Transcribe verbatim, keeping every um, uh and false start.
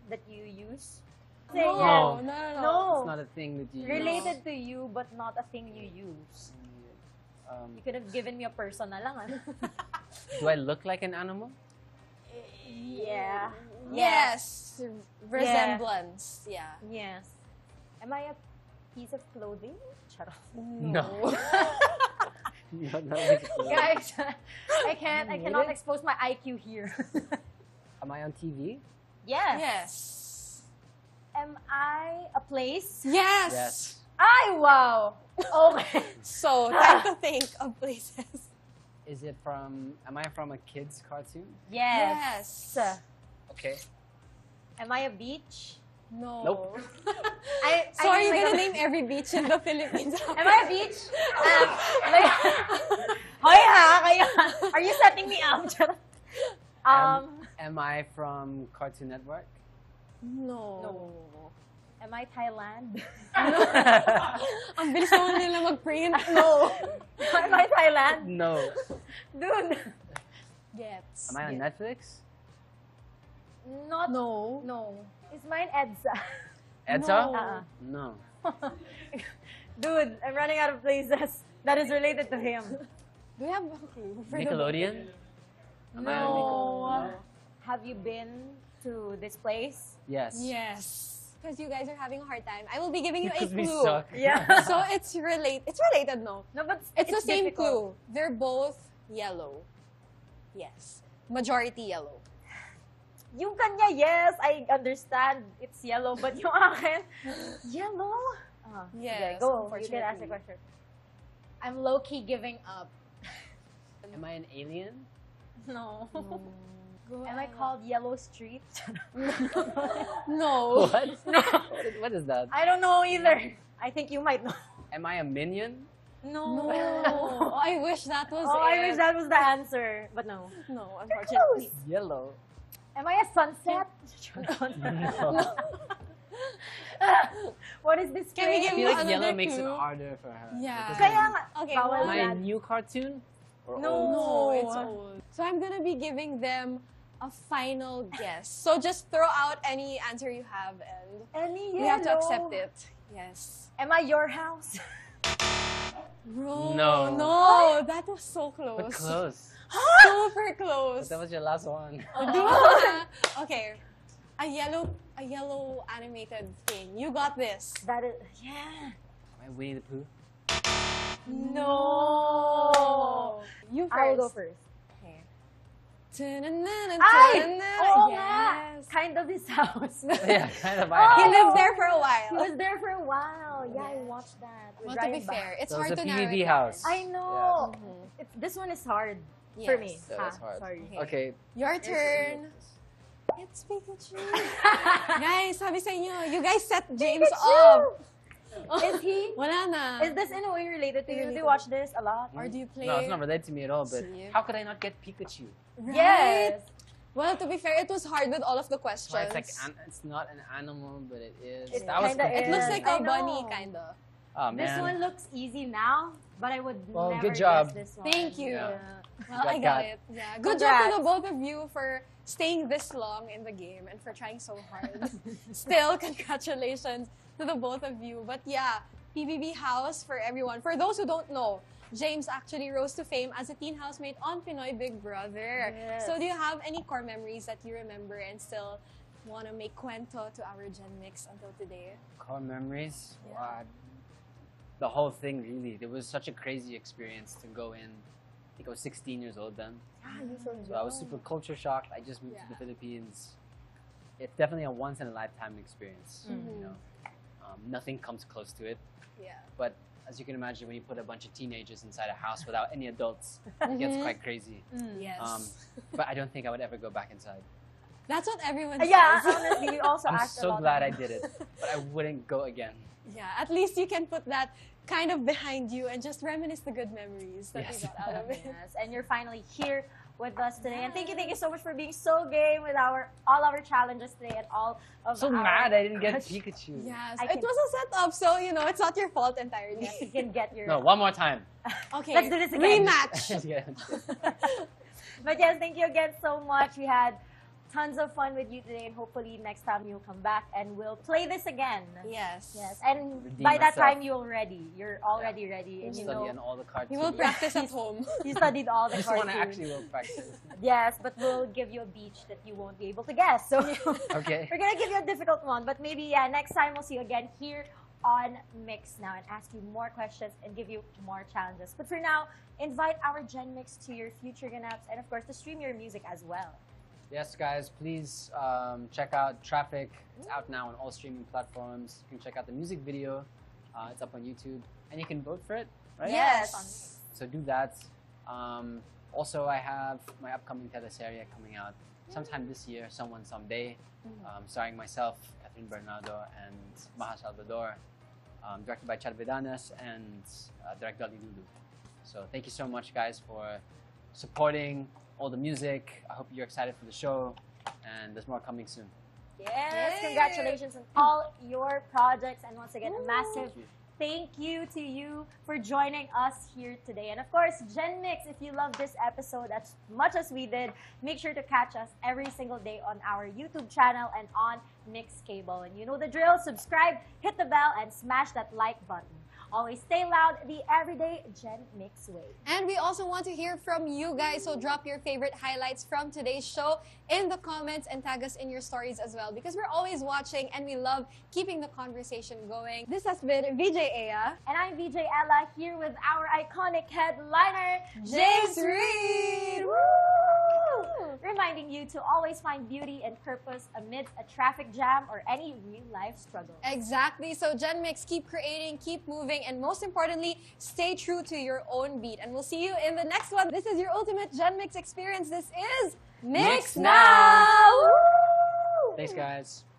that you use? No, Say, no, yeah. no, no. No. It's not a thing that you Related to you, but not a thing you use. Um, You could have given me a person na lang. Ano? do I look like an animal? Yeah. Yes. Resemblance. Yeah. Yes. Am I a piece of clothing? Charot. No. No, not like a clothes. Guys, I can't. I cannot expose my I Q here. Am I on T V? Yes. Yes. Am I a place? Yes. Yes. Ay, wow. Okay. So, time to think of places. Is it from? Am I from a kids cartoon? Yes. Yes. Okay. Am I a beach? No. Nope. I, So, I are you like gonna a- name every beach in the Philippines? Am I a beach? Um, like, Hoy ha, kayo. Are you setting me up? Charot. um, Am I from Cartoon Network? No. no. Am I Thailand? Ang bilis naman nila mag-print. No. Am I Thailand? No. Dude. Gets. Am I on Netflix? Not. No. No. Is mine Edsa? Edsa? No. Uh-uh. No. Dude, I'm running out of places that is related to him. Do you have a clue? For the- Nickelodeon? Am I on No. Nickelodeon? Have you been to this place? Yes. Yes. Because you guys are having a hard time. I will be giving you a Because we clue. suck. Yeah. So it's relate. It's related, no? No, but It's, the same difficult. clue. They're both yellow. Yes. Majority yellow. Yung kanya, yes, I understand. It's yellow, but yung akin, yellow? Ah, Yes, sige, go. You can ask the unfortunately. question. I'm low-key giving up. Am I an alien? No. Go Am I ahead. called Yellow Street? No. What? No. What- What is that? I don't know either. I think you might know. Am I a minion? No. Oh, I wish that was Oh, it. I wish that was the answer, but no. No, unfortunately. Yellow. Am I a sunset? No. What is this? Can we I give place? feel like another yellow makes it clue? harder for her. Yeah. Because Kaya I'm- nga, Okay, bawal Am I a yan. new cartoon? Or No. old? No, it's old. So I'm gonna be giving them a final guess. So just throw out any answer you have and Any we have to yellow. accept it. Yes. Am I your house? Bro, No. no, that was so close. But close. Super But close. that was your last one. Okay, a yellow, a yellow animated thing. You got this. That is, yeah. Am I Winnie the Pooh? No. You first. I will go first. Okay. Ta-na-na-na, Ay! ta-na-na. Oo nga. Yes. Kind of his house. Yeah, kind of. Oh! He lived there for a He while. was there for a while. Yeah, I watched that. We're Well, to be driving by. fair, it's So hard it's a to P narrow V B it down. house. I know. Mhm. It's, this one is hard for me. Yes. Yeah, that's Ah, hard. Sorry. Okay. Your turn. It's Pikachu. Guys, sabi sa inyo, you guys set James Pikachu! up. Is he? Wala na. Is this in a way related to you? Do Related. you watch this a lot? Or do you play? No, it's not related to me at all, but See? how could I not get Pikachu? Right? Yes. Well, to be fair, it was hard with all of the questions. Why it's like an, it's not an animal, but it is. It that was kinda confusing. It looks is. like I a bunny, know. kind of. Oh man. This one looks easy now, but I would Well, never good job. guess this one. Thank you. Yeah. Well, got I got that. it. Yeah. Good job to Congrats. the both of you for staying this long in the game and for trying so hard. Still, congratulations to the both of you. But yeah, P B B House for everyone. For those who don't know, James actually rose to fame as a teen housemate on Pinoy Big Brother. Yes. So do you have any core memories that you remember and still want to make cuento to our Gen Mix until today? Core memories. Yeah. Wow. The whole thing really. It was such a crazy experience to go in. I think I was sixteen years old then. Ah, you so So I was super culture shocked. I just moved Yeah. to the Philippines. It's definitely a once in a lifetime experience. Mhm. You know, um, nothing comes close to it. Yeah. But as you can imagine, when you put a bunch of teenagers inside a house without any adults, it gets Mhm. quite crazy. Mm. Yes. Um, but I don't think I would ever go back inside. That's what everyone Uh, Yeah, says. honestly, we also I'm asked a so lot glad I of- did it, but I wouldn't go again. Yeah, at least you can put that kind of behind you and just reminisce the good memories that Yes. you got out of it. Yes, and you're finally here with us today. And thank you, thank you so much for being so game with our all our challenges today and all of So our mad I didn't get crush- Pikachu. Yes, I it can- was a setup, so you know it's not your fault entirely. Yes, you can get your No, one more time. Okay, Let's do this again. rematch. Yeah. But yes, thank you again so much. We had tons of fun with you today, and hopefully next time you'll come back and we'll play this again. Yes. Yes, and Redeem by that myself. time you're ready. You're already ready, and you Study know on all the cards. You will too. practice at home. you studied all I the just want to cartoons. actually will practice. Yes, but we'll give you a beach that you won't be able to guess. So Okay. we're gonna give you a difficult one, but maybe yeah, next time we'll see you again here on Mix Now and ask you more questions and give you more challenges. But for now, invite our Gen Mix to your future ganaps and of course to stream your music as well. Yes, guys, please um, check out Traffic. It's out now on all streaming platforms. You can check out the music video. Uh, it's up on YouTube, and you can vote for it, right? Yes. So do that. Um, also, I have my upcoming teleserie coming out sometime this year, Someone Someday, um, starring myself, Catherine Bernardo, and Maha Salvador, um, directed by Chad Vedanas and uh, directed by Lulu. So thank you so much, guys, for supporting all the music. I hope you're excited for the show, and there's more coming soon. Yes, Yay. congratulations on all your projects, and once again, a massive Thank you. thank you to you for joining us here today. And of course, Gen Mix, if you love this episode as much as we did, make sure to catch us every single day on our YouTube channel and on Mix Cable. And you know the drill, subscribe, hit the bell, and smash that like button. Always stay loud the everyday Gen Mix way. And we also want to hear from you guys, so drop your favorite highlights from today's show in the comments and tag us in your stories as well, because we're always watching and we love keeping the conversation going. This has been V J Aya. And I'm V J Ella here with our iconic headliner, James Reid! Woo! Reminding you to always find beauty and purpose amidst a traffic jam or any real-life struggle. Exactly. So Gen Mix, keep creating, keep moving, and most importantly, stay true to your own beat. And we'll see you in the next one. This is your ultimate Gen Mix experience. This is Mix, Mix Now! Now! Woo! Thanks, guys.